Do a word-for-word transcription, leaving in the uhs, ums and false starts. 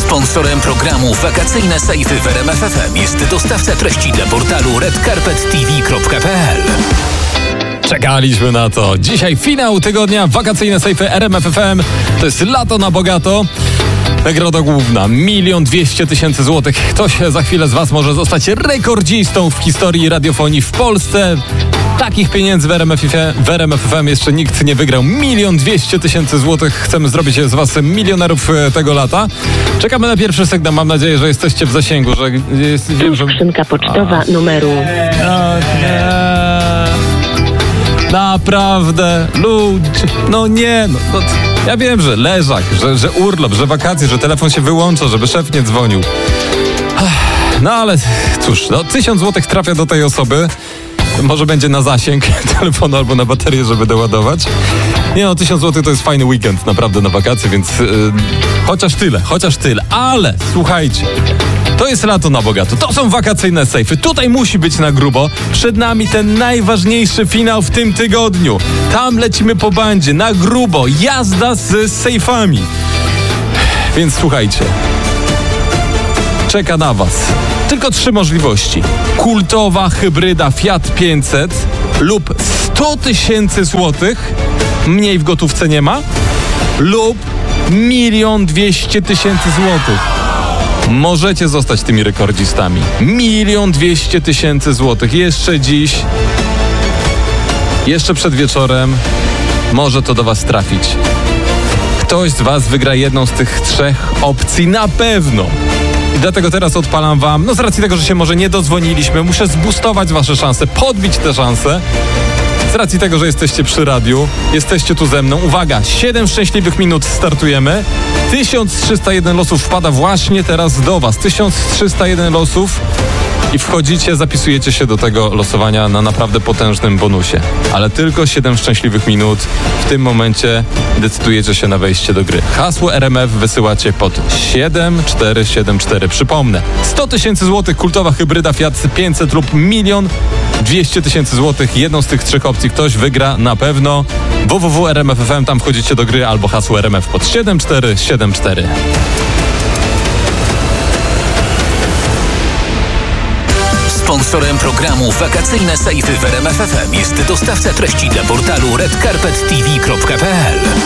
Sponsorem programu Wakacyjne Sejfy w R M F F M jest dostawca treści dla portalu red carpet t v kropka p l. Czekaliśmy na to. Dzisiaj finał tygodnia, wakacyjne sejfy R M F F M. To jest lato na bogato. Nagroda główna, milion dwieście tysięcy złotych. Ktoś za chwilę z was może zostać rekordzistą w historii radiofonii w Polsce. Takich pieniędzy w R M F F M, w R M F F M jeszcze nikt nie wygrał. milion dwieście tysięcy złotych. Chcemy zrobić z was milionerów tego lata. Czekamy na pierwszy sygnał. Mam nadzieję, że jesteście w zasięgu, że jest, wiem, że... skrzynka pocztowa A. numeru... O, nie. Naprawdę, ludzie, no nie, no, no, ja wiem, że leżak, że, że urlop, że wakacje, że telefon się wyłącza, żeby szef nie dzwonił. No ale cóż, no tysiąc złotych trafia do tej osoby. Może będzie na zasięg telefonu albo na baterię, żeby doładować. Nie no, tysiąc złotych to jest fajny weekend naprawdę na wakacje, więc yy, chociaż tyle, chociaż tyle. Ale słuchajcie, to jest lato na bogato. To są wakacyjne sejfy. Tutaj musi być na grubo. Przed nami ten najważniejszy finał w tym tygodniu. Tam lecimy po bandzie, na grubo. Jazda z sejfami. Więc słuchajcie. Czeka na was tylko trzy możliwości. Kultowa hybryda Fiat pięćset lub sto tysięcy złotych. Mniej w gotówce nie ma. Lub milion dwieście tysięcy złotych. Możecie zostać tymi rekordzistami. Milion dwieście tysięcy złotych. Jeszcze dziś, jeszcze przed wieczorem może to do was trafić. Ktoś z was wygra jedną z tych trzech opcji na pewno. I dlatego teraz odpalam wam, no z racji tego, że się może nie dodzwoniliśmy, muszę zboostować wasze szanse, podbić te szanse. Z racji tego, że jesteście przy radiu, jesteście tu ze mną. Uwaga, siedem szczęśliwych minut startujemy. tysiąc trzysta jeden losów wpada właśnie teraz do was. tysiąc trzysta jeden losów i wchodzicie, zapisujecie się do tego losowania na naprawdę potężnym bonusie. Ale tylko siedem szczęśliwych minut. W tym momencie decydujecie się na wejście do gry. Hasło R M F wysyłacie pod siedem cztery siedem cztery. Przypomnę, sto tysięcy złotych, kultowa hybryda Fiat pięćset lub milion dwieście tysięcy złotych. Jedną z tych trzech opcji ktoś wygra na pewno. w w w kropka r m f f m, tam wchodzicie do gry albo hasło R M F pod siedem cztery siedem cztery. Sponsorem programu Wakacyjne Sejfy w R M F F M jest dostawca treści dla portalu red carpet t v kropka p l.